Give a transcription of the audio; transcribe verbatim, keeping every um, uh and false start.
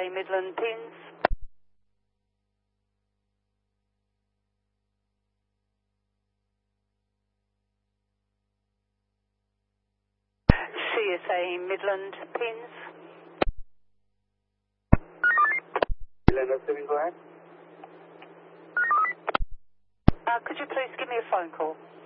A Midland Pins. C S A Midland Pins. Midland oh seven, go ahead. Uh, could you please give me a phone call?